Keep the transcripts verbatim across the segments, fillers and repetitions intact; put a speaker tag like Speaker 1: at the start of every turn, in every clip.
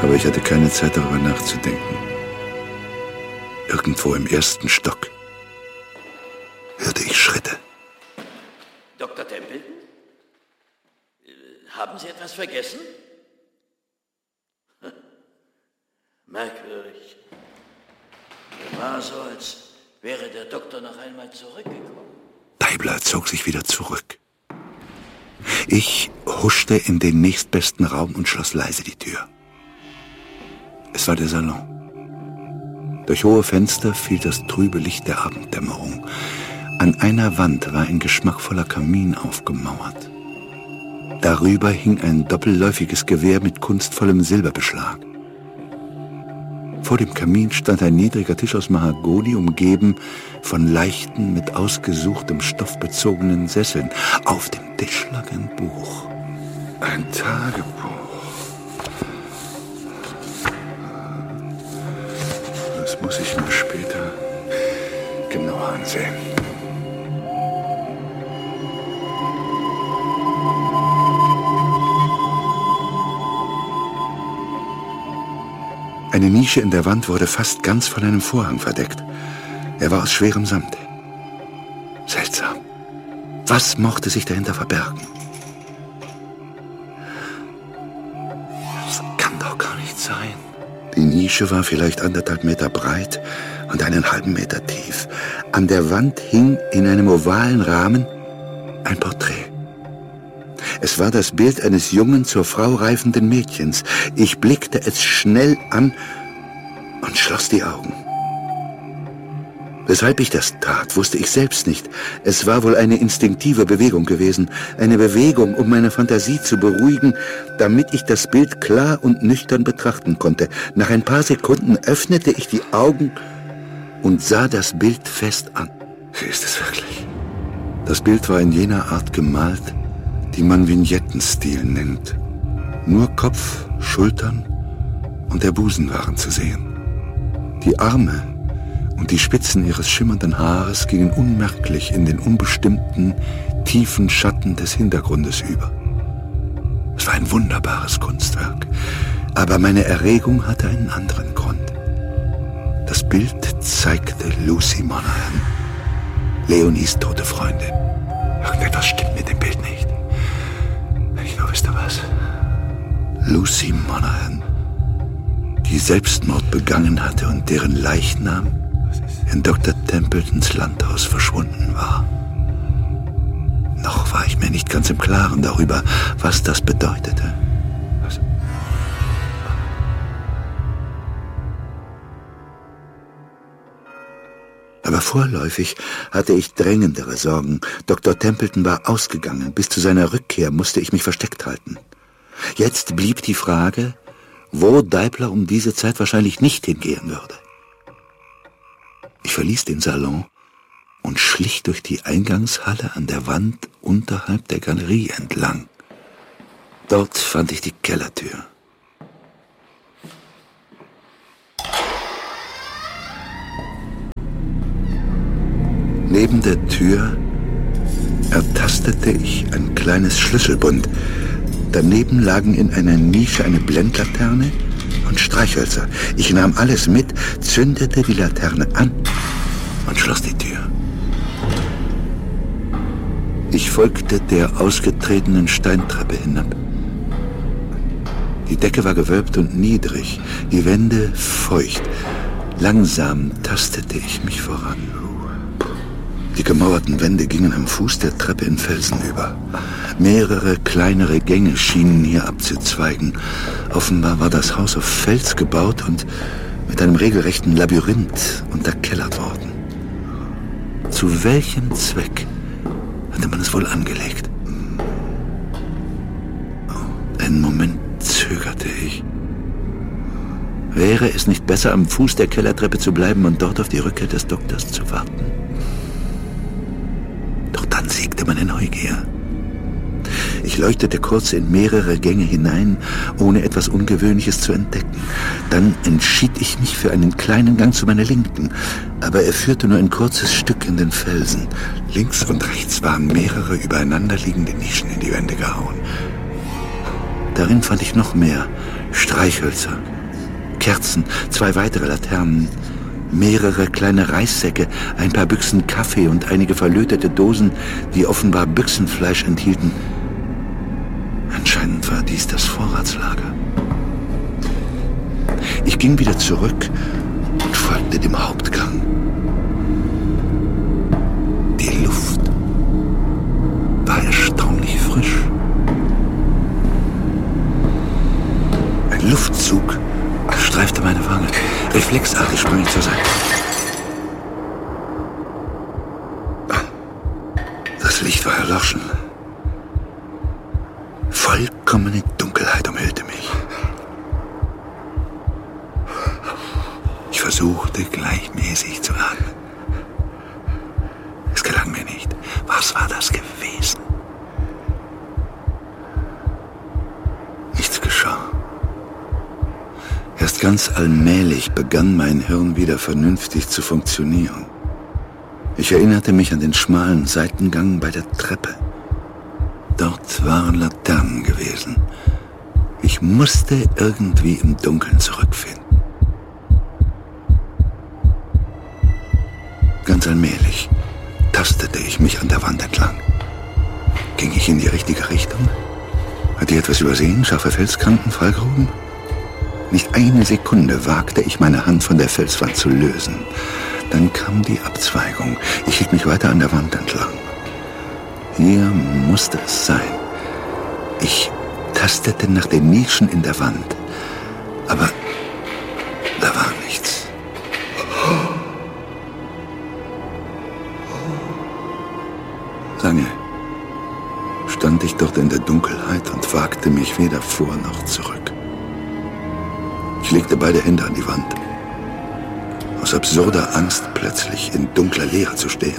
Speaker 1: Aber ich hatte keine Zeit, darüber nachzudenken. Irgendwo im ersten Stock hörte ich Schritte.
Speaker 2: Doktor Templeton? Haben Sie etwas vergessen? Merkwürdig. Mir war so, als wäre der Doktor noch einmal zurückgekommen.
Speaker 1: Deibler zog sich wieder zurück. Ich huschte in den nächstbesten Raum und schloss leise die Tür. Es war der Salon. Durch hohe Fenster fiel das trübe Licht der Abenddämmerung. An einer Wand war ein geschmackvoller Kamin aufgemauert. Darüber hing ein doppelläufiges Gewehr mit kunstvollem Silberbeschlag. Vor dem Kamin stand ein niedriger Tisch aus Mahagoni, umgeben von leichten, mit ausgesuchtem Stoff bezogenen Sesseln. Auf dem Tisch lag ein Buch. Ein Tagebuch. Das muss ich mir später genauer ansehen. Eine Nische in der Wand wurde fast ganz von einem Vorhang verdeckt. Er war aus schwerem Samt. Seltsam. Was mochte sich dahinter verbergen? Das kann doch gar nicht sein. Die Nische war vielleicht anderthalb Meter breit und einen halben Meter tief. An der Wand hing in einem ovalen Rahmen ein Porträt. Es war das Bild eines jungen, zur Frau reifenden Mädchens. Ich blickte es schnell an und schloss die Augen. Weshalb ich das tat, wusste ich selbst nicht. Es war wohl eine instinktive Bewegung gewesen. Eine Bewegung, um meine Fantasie zu beruhigen, damit ich das Bild klar und nüchtern betrachten konnte. Nach ein paar Sekunden öffnete ich die Augen und sah das Bild fest an. Wie ist es wirklich? Das Bild war in jener Art gemalt, die man Vignettenstil nennt. Nur Kopf, Schultern und der Busen waren zu sehen. Die Arme und die Spitzen ihres schimmernden Haares gingen unmerklich in den unbestimmten, tiefen Schatten des Hintergrundes über. Es war ein wunderbares Kunstwerk, aber meine Erregung hatte einen anderen Grund. Das Bild zeigte Lucy Monaghan, Leonies tote Freundin. Irgendetwas stimmt mit dem Bild nicht. Wenn ich nur wüsste was. Lucy Monaghan, die Selbstmord begangen hatte und deren Leichnam in Doktor Templetons Landhaus verschwunden war. Noch war ich mir nicht ganz im Klaren darüber, was das bedeutete. Was? Aber vorläufig hatte ich drängendere Sorgen. Doktor Templeton war ausgegangen. Bis zu seiner Rückkehr musste ich mich versteckt halten. Jetzt blieb die Frage, wo Deibler um diese Zeit wahrscheinlich nicht hingehen würde. Ich verließ den Salon und schlich durch die Eingangshalle an der Wand unterhalb der Galerie entlang. Dort fand ich die Kellertür. Neben der Tür ertastete ich ein kleines Schlüsselbund. Daneben lagen in einer Nische eine Blendlaterne und Streichhölzer. Ich nahm alles mit, zündete die Laterne an und schloss die Tür. Ich folgte der ausgetretenen Steintreppe hinab. Die Decke war gewölbt und niedrig, die Wände feucht. Langsam tastete ich mich voran. Die gemauerten Wände gingen am Fuß der Treppe in Felsen über. Mehrere kleinere Gänge schienen hier abzuzweigen. Offenbar war das Haus auf Fels gebaut und mit einem regelrechten Labyrinth unterkellert worden. Zu welchem Zweck hatte man es wohl angelegt? Einen Moment zögerte ich. Wäre es nicht besser, am Fuß der Kellertreppe zu bleiben und dort auf die Rückkehr des Doktors zu warten? Doch dann siegte meine Neugier. Ich leuchtete kurz in mehrere Gänge hinein, ohne etwas Ungewöhnliches zu entdecken. Dann entschied ich mich für einen kleinen Gang zu meiner Linken, aber er führte nur ein kurzes Stück in den Felsen. Links und rechts waren mehrere übereinanderliegende Nischen in die Wände gehauen. Darin fand ich noch mehr Streichhölzer, Kerzen, zwei weitere Laternen, mehrere kleine Reissäcke, ein paar Büchsen Kaffee und einige verlötete Dosen, die offenbar Büchsenfleisch enthielten. Anscheinend war dies das Vorratslager. Ich ging wieder zurück und folgte dem Hauptgang. Die Luft war erstaunlich frisch. Ein Luftzug streifte meine Wange. Reflexartig sprang ich zur Seite. Das Licht war erloschen. Vollkommene Dunkelheit umhüllte mich. Ich versuchte gleichmäßig zu atmen. Es gelang mir nicht. Was war das gewesen? Nichts geschah. Erst ganz allmählich begann mein Hirn wieder vernünftig zu funktionieren. Ich erinnerte mich an den schmalen Seitengang bei der Treppe. Dort waren Laternen gewesen. Ich musste irgendwie im Dunkeln zurückfinden. Ganz allmählich tastete ich mich an der Wand entlang. Ging ich in die richtige Richtung? Hatte ich etwas übersehen? Scharfe Felskanten, Fallgruben? Nicht eine Sekunde wagte ich, meine Hand von der Felswand zu lösen. Dann kam die Abzweigung. Ich hielt mich weiter an der Wand entlang. Hier musste es sein. Ich tastete nach den Nischen in der Wand. Aber da war nichts. Lange stand ich dort in der Dunkelheit und wagte mich weder vor noch zurück. Ich legte beide Hände an die Wand. Aus absurder Angst, plötzlich in dunkler Leere zu stehen.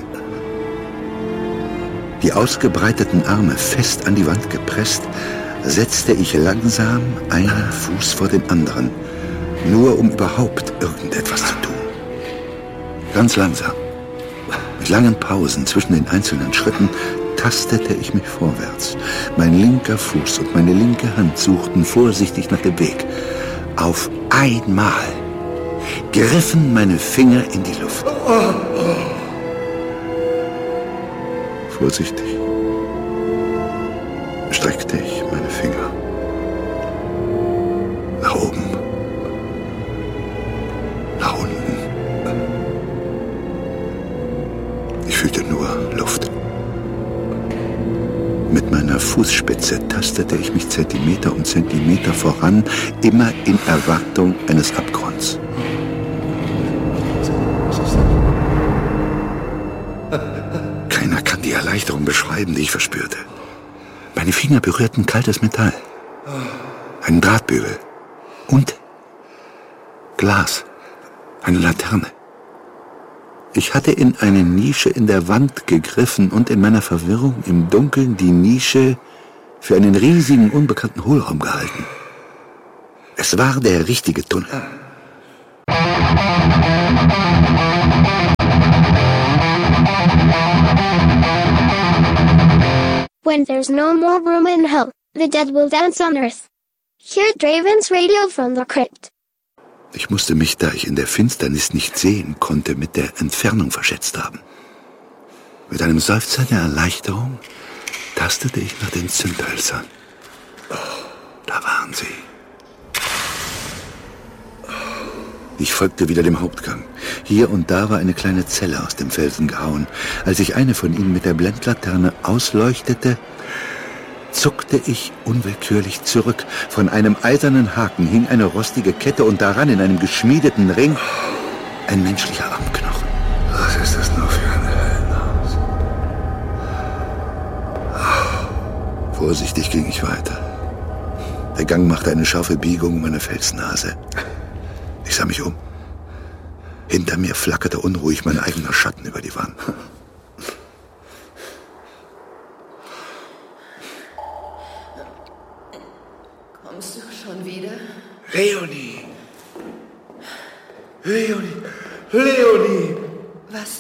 Speaker 1: Die ausgebreiteten Arme fest an die Wand gepresst, setzte ich langsam einen Fuß vor den anderen, nur um überhaupt irgendetwas zu tun. Ganz langsam, mit langen Pausen zwischen den einzelnen Schritten, tastete ich mich vorwärts. Mein linker Fuß und meine linke Hand suchten vorsichtig nach dem Weg. Auf einmal griffen meine Finger in die Luft. Vorsichtig streckte ich meine Finger nach oben, nach unten. Ich fühlte nur Luft. Mit meiner Fußspitze tastete ich mich Zentimeter um Zentimeter voran, immer in Erwartung eines Abgrunds. Keiner kann die Erleichterung beschreiben, die ich verspürte. Meine Finger berührten kaltes Metall, einen Drahtbügel und Glas, eine Laterne. Ich hatte in eine Nische in der Wand gegriffen und in meiner Verwirrung im Dunkeln die Nische für einen riesigen, unbekannten Hohlraum gehalten. Es war der richtige Tunnel.
Speaker 3: When there's no more room in hell, the dead will dance on earth. Hear Draven's radio from the crypt.
Speaker 1: Ich musste mich, da ich in der Finsternis nicht sehen konnte, mit der Entfernung verschätzt haben. Mit einem Seufzer der Erleichterung tastete ich nach den Zündhölzern. Da waren sie. Ich folgte wieder dem Hauptgang. Hier und da war eine kleine Zelle aus dem Felsen gehauen. Als ich eine von ihnen mit der Blendlaterne ausleuchtete, zuckte ich unwillkürlich zurück. Von einem eisernen Haken hing eine rostige Kette und daran in einem geschmiedeten Ring ein menschlicher Armknochen. Was ist das nur für ein Höllenhaus? Vorsichtig ging ich weiter. Der Gang machte eine scharfe Biegung um eine Felsnase. Ich sah mich um. Hinter mir flackerte unruhig mein eigener Schatten über die Wand.
Speaker 4: Kommst du schon wieder?
Speaker 1: Leonie! Leonie! Leonie!
Speaker 4: Was?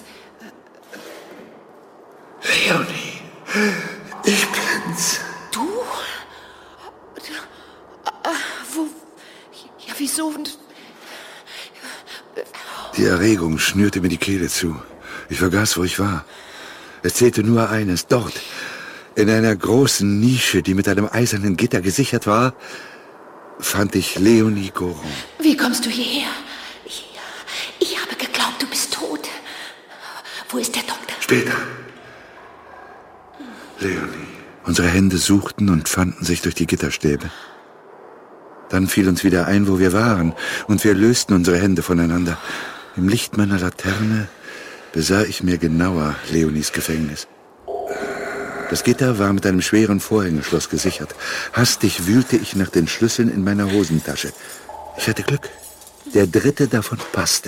Speaker 1: Leonie! Ich bin's!
Speaker 4: Du? Äh, wo? Ja, wieso? Und
Speaker 1: Die Erregung schnürte mir die Kehle zu. Ich vergaß, wo ich war. Es zählte nur eines. Dort, in einer großen Nische, die mit einem eisernen Gitter gesichert war, fand ich Leonie Goron.
Speaker 4: Wie kommst du hierher? Ich, ich habe geglaubt, du bist tot. Wo ist der Doktor?
Speaker 1: Später. Leonie. Unsere Hände suchten und fanden sich durch die Gitterstäbe. Dann fiel uns wieder ein, wo wir waren, und wir lösten unsere Hände voneinander. Im Licht meiner Laterne besah ich mir genauer Leonies Gefängnis. Das Gitter war mit einem schweren Vorhängeschloss gesichert. Hastig wühlte ich nach den Schlüsseln in meiner Hosentasche. Ich hatte Glück. Der dritte davon passte.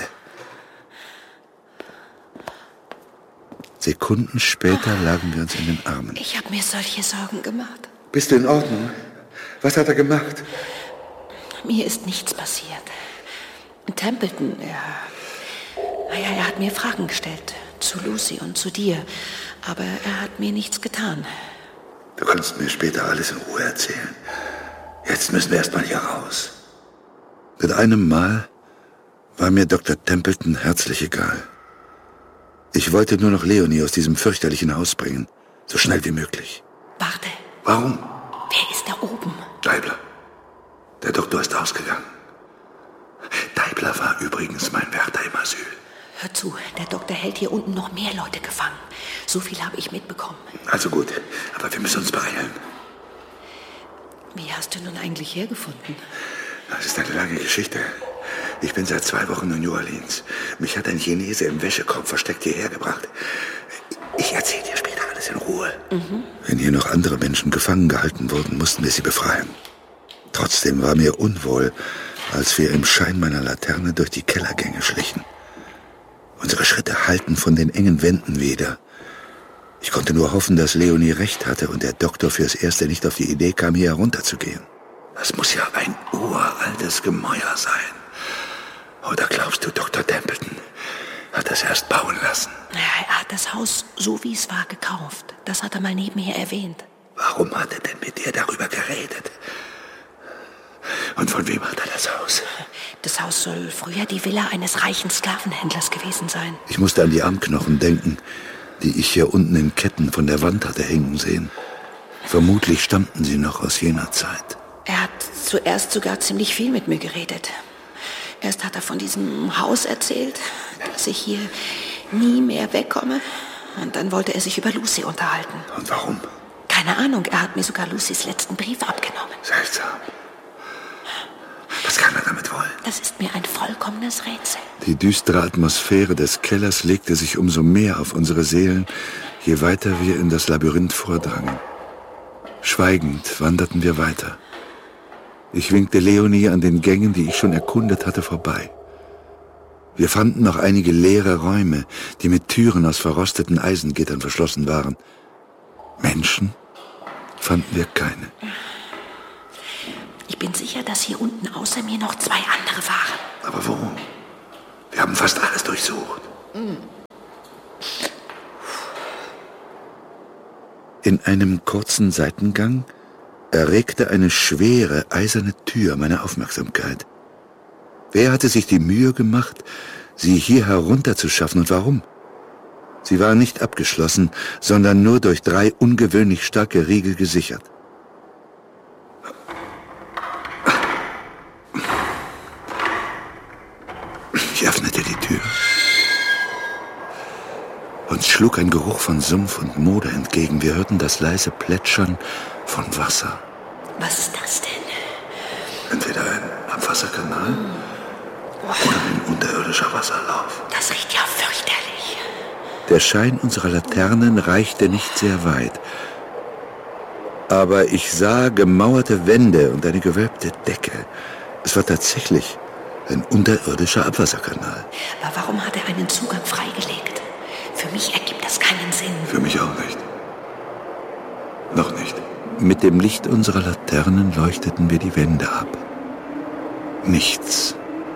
Speaker 1: Sekunden später lagen wir uns in den Armen.
Speaker 4: Ich habe mir solche Sorgen gemacht.
Speaker 1: Bist du in Ordnung? Was hat er gemacht?
Speaker 4: Mir ist nichts passiert. Templeton, er, naja, er hat mir Fragen gestellt. Zu Lucy und zu dir. Aber er hat mir nichts getan.
Speaker 1: Du kannst mir später alles in Ruhe erzählen. Jetzt müssen wir erst mal hier raus. Mit einem Mal war mir Doktor Templeton herzlich egal. Ich wollte nur noch Leonie aus diesem fürchterlichen Haus bringen. So schnell wie möglich.
Speaker 4: Warte.
Speaker 1: Warum?
Speaker 4: Wer ist da oben?
Speaker 1: Deibler. Der Doktor ist ausgegangen. Deibler war übrigens mein Wärter im Asyl.
Speaker 4: Hör zu, der Doktor hält hier unten noch mehr Leute gefangen. So viel habe ich mitbekommen.
Speaker 1: Also gut, aber wir müssen uns beeilen.
Speaker 4: Wie hast du nun eigentlich hergefunden?
Speaker 1: Das ist eine lange Geschichte. Ich bin seit zwei Wochen in New Orleans. Mich hat ein Chinese im Wäschekorb versteckt hierher gebracht. Ich erzähle dir später alles in Ruhe. Mhm. Wenn hier noch andere Menschen gefangen gehalten wurden, mussten wir sie befreien. Trotzdem war mir unwohl, als wir im Schein meiner Laterne durch die Kellergänge schlichen. Unsere Schritte hallten von den engen Wänden wieder. Ich konnte nur hoffen, dass Leonie recht hatte und der Doktor fürs Erste nicht auf die Idee kam, hier herunterzugehen. Das muss ja ein uraltes Gemäuer sein. Oder glaubst du, Doktor Templeton hat das erst bauen lassen?
Speaker 4: Er hat das Haus, so wie es war, gekauft. Das hat er mal nebenher erwähnt.
Speaker 1: Warum hat er denn mit dir darüber geredet? Und von wem hat er das Haus?
Speaker 4: Das Haus soll früher die Villa eines reichen Sklavenhändlers gewesen sein.
Speaker 1: Ich musste an die Armknochen denken, die ich hier unten in Ketten von der Wand hatte hängen sehen. Vermutlich stammten sie noch aus jener Zeit.
Speaker 4: Er hat zuerst sogar ziemlich viel mit mir geredet. Erst hat er von diesem Haus erzählt, dass ich hier nie mehr wegkomme. Und dann wollte er sich über Lucy unterhalten.
Speaker 1: Und warum?
Speaker 4: Keine Ahnung, er hat mir sogar Lucys letzten Brief abgenommen.
Speaker 1: Seltsam. Was kann er damit wollen?
Speaker 4: Das ist mir ein vollkommenes Rätsel.
Speaker 1: Die düstere Atmosphäre des Kellers legte sich umso mehr auf unsere Seelen, je weiter wir in das Labyrinth vordrangen. Schweigend wanderten wir weiter. Ich winkte Leonie an den Gängen, die ich schon erkundet hatte, vorbei. Wir fanden noch einige leere Räume, die mit Türen aus verrosteten Eisengittern verschlossen waren. Menschen fanden wir keine.
Speaker 4: Ich bin sicher, dass hier unten außer mir noch zwei andere waren.
Speaker 1: Aber wo? Wir haben fast alles durchsucht. In einem kurzen Seitengang erregte eine schwere, eiserne Tür meine Aufmerksamkeit. Wer hatte sich die Mühe gemacht, sie hier herunterzuschaffen und warum? Sie war nicht abgeschlossen, sondern nur durch drei ungewöhnlich starke Riegel gesichert. Ich öffnete die Tür. Uns schlug ein Geruch von Sumpf und Moder entgegen. Wir hörten das leise Plätschern von Wasser.
Speaker 4: Was ist das denn?
Speaker 1: Entweder ein Abwasserkanal hm. oder ein unterirdischer Wasserlauf.
Speaker 4: Das riecht ja fürchterlich.
Speaker 1: Der Schein unserer Laternen reichte nicht sehr weit. Aber ich sah gemauerte Wände und eine gewölbte Decke. Es war tatsächlich ein unterirdischer Abwasserkanal.
Speaker 4: Aber warum hat er einen Zugang freigelegt? Für mich ergibt das keinen Sinn.
Speaker 1: Für mich auch nicht. Noch nicht. Mit dem Licht unserer Laternen leuchteten wir die Wände ab. Nichts.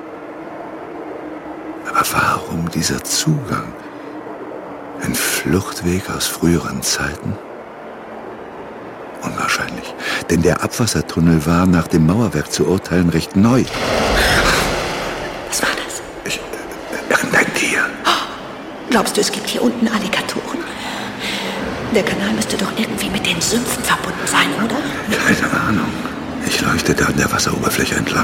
Speaker 1: Aber warum dieser Zugang? Ein Fluchtweg aus früheren Zeiten? Unwahrscheinlich, denn der Abwassertunnel war nach dem Mauerwerk zu urteilen recht neu.
Speaker 4: Was war das?
Speaker 1: Ich, äh,
Speaker 4: Glaubst du, es gibt hier unten Alligatoren? Der Kanal müsste doch irgendwie mit den Sümpfen verbunden sein, oder?
Speaker 1: Keine Ahnung. Ich leuchtete an der Wasseroberfläche entlang.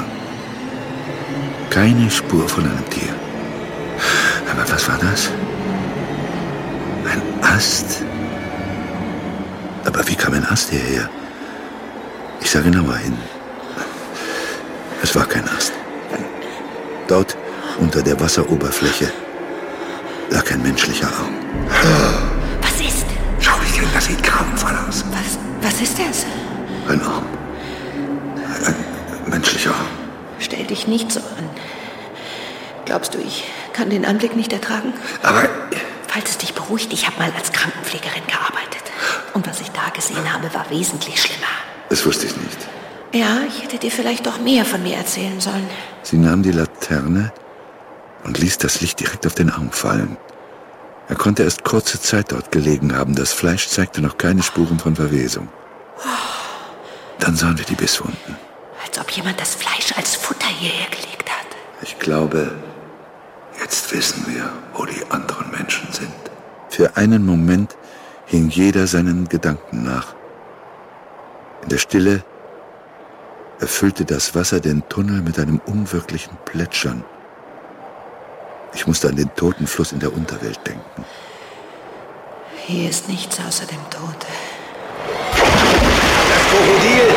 Speaker 1: Keine Spur von einem Tier. Aber was war das? Ein Ast? Aber wie kam ein Ast hierher? Ich sah genauer hin. Es war kein Ast. Dort, unter der Wasseroberfläche, lag ein menschlicher Arm.
Speaker 4: Was ist?
Speaker 1: Schau dich hin, das sieht grauenvoll aus.
Speaker 4: Was, was ist das?
Speaker 1: Ein Arm. Ein menschlicher Arm.
Speaker 4: Stell dich nicht so an. Glaubst du, ich kann den Anblick nicht ertragen?
Speaker 1: Aber...
Speaker 4: Falls es dich beruhigt, ich habe mal als Krankenpflegerin gearbeitet. Und was ich da gesehen habe, war wesentlich schlimmer.
Speaker 1: Das wusste ich nicht.
Speaker 4: Ja, ich hätte dir vielleicht doch mehr von mir erzählen sollen.
Speaker 1: Sie nahm die Laterne und ließ das Licht direkt auf den Arm fallen. Er konnte erst kurze Zeit dort gelegen haben. Das Fleisch zeigte noch keine Spuren von Verwesung. Dann sahen wir die Bisswunden.
Speaker 4: Als ob jemand das Fleisch als Futter hierher gelegt hat.
Speaker 1: Ich glaube, jetzt wissen wir, wo die anderen Menschen sind. Für einen Moment hing jeder seinen Gedanken nach. In der Stille erfüllte das Wasser den Tunnel mit einem unwirklichen Plätschern. Ich musste an den toten Fluss in der Unterwelt denken.
Speaker 4: Hier ist nichts außer dem Tod.
Speaker 1: Das Krokodil